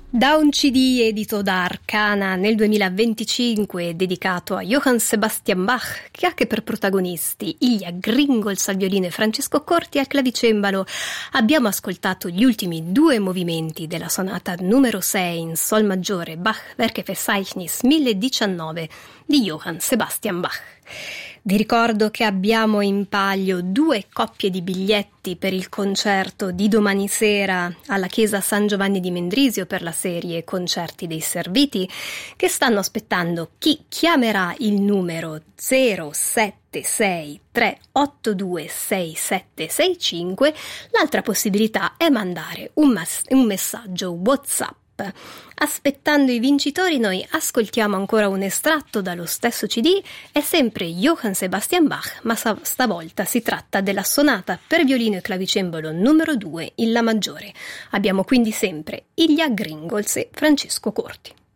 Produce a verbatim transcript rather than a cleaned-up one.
Da un C D edito da Arcana nel duemilaventicinque dedicato a Johann Sebastian Bach, che ha che per protagonisti Ilja Gringols al violino e Francesco Corti al clavicembalo, abbiamo ascoltato gli ultimi due movimenti della sonata numero sei in sol maggiore Bach Werkverzeichnis mille diciannove di Johann Sebastian Bach. Vi ricordo che abbiamo in palio due coppie di biglietti per il concerto di domani sera alla Chiesa San Giovanni di Mendrisio per la serie Concerti dei Serviti, che stanno aspettando chi chiamerà il numero zero sette sei tre otto due sei sette sei cinque. L'altra possibilità è mandare un, mas- un messaggio WhatsApp. Aspettando i vincitori, noi ascoltiamo ancora un estratto dallo stesso C D. È sempre Johann Sebastian Bach, ma stavolta si tratta della sonata per violino e clavicembalo numero due in La maggiore. Abbiamo quindi sempre Ilja Gringols e Francesco Corti.